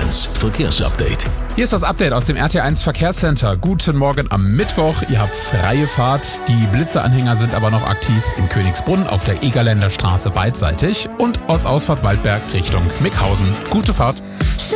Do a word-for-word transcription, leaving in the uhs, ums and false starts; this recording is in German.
eins Verkehrsupdate. Hier ist das Update aus dem R T eins Verkehrscenter. Guten Morgen am Mittwoch. Ihr habt freie Fahrt. Die Blitzeanhänger sind aber noch aktiv in Königsbrunn auf der Egerländer Straße beidseitig und Ortsausfahrt Waldberg Richtung Mickhausen. Gute Fahrt.